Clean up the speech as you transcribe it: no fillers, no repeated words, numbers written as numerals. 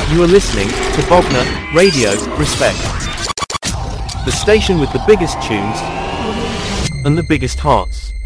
You are listening to Bogner Radio, Respect. The station with the biggest tunes and the biggest hearts.